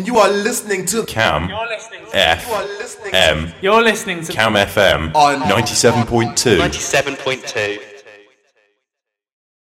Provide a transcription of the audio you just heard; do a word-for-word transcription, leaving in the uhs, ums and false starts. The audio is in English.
You are listening to Cam You're listening to F You are listening M You're listening to Cam F M on ninety-seven point two. ninety-seven point two.